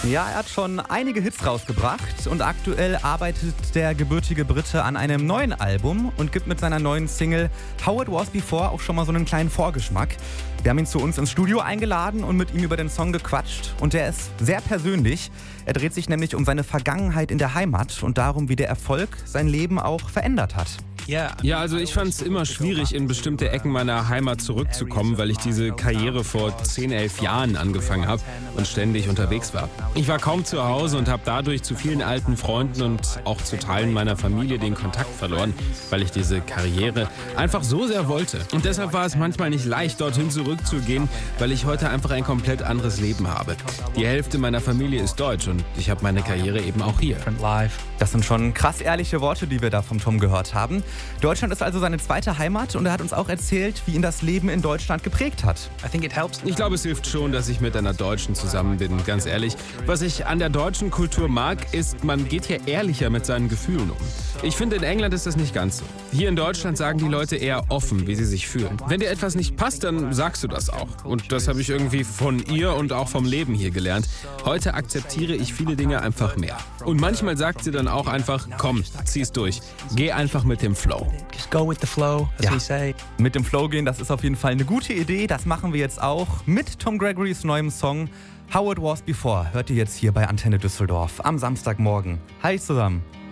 Ja, er hat schon einige Hits rausgebracht und aktuell arbeitet der gebürtige Brite an einem neuen Album und gibt mit seiner neuen Single How It Was Before auch schon mal so einen kleinen Vorgeschmack. Wir haben ihn zu uns ins Studio eingeladen und mit ihm über den Song gequatscht und der ist sehr persönlich. Er dreht sich nämlich um seine Vergangenheit in der Heimat und darum, wie der Erfolg sein Leben auch verändert hat. Ja, also ich fand es immer schwierig, in bestimmte Ecken meiner Heimat zurückzukommen, weil ich diese Karriere vor 10, 11 Jahren angefangen habe und ständig unterwegs war. Ich war kaum zu Hause und habe dadurch zu vielen alten Freunden und auch zu Teilen meiner Familie den Kontakt verloren, weil ich diese Karriere einfach so sehr wollte. Und deshalb war es manchmal nicht leicht, dorthin zurückzugehen, weil ich heute einfach ein komplett anderes Leben habe. Die Hälfte meiner Familie ist deutsch und ich habe meine Karriere eben auch hier. Das sind schon krass ehrliche Worte, die wir da vom Tom gehört haben. Deutschland ist also seine zweite Heimat und er hat uns auch erzählt, wie ihn das Leben in Deutschland geprägt hat. Ich glaube, es hilft schon, dass ich mit einer Deutschen zusammen bin, ganz ehrlich. Was ich an der deutschen Kultur mag, ist, man geht hier ehrlicher mit seinen Gefühlen um. Ich finde, in England ist das nicht ganz so. Hier in Deutschland sagen die Leute eher offen, wie sie sich fühlen. Wenn dir etwas nicht passt, dann sagst du das auch. Und das habe ich irgendwie von ihr und auch vom Leben hier gelernt. Heute akzeptiere ich viele Dinge einfach mehr. Und manchmal sagt sie dann auch einfach, komm, zieh's durch. Geh einfach mit dem Flow. Just go with the flow, as we say. Mit dem Flow gehen, das ist auf jeden Fall eine gute Idee. Das machen wir jetzt auch mit Tom Gregorys neuem Song How It Was Before. Hört ihr jetzt hier bei Antenne Düsseldorf am Samstagmorgen. Hi zusammen.